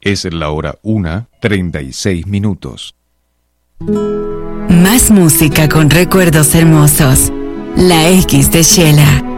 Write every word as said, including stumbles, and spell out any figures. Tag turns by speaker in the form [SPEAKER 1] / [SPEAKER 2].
[SPEAKER 1] Es la hora una, treinta y seis minutos.
[SPEAKER 2] Más música con recuerdos hermosos. La X de Shela.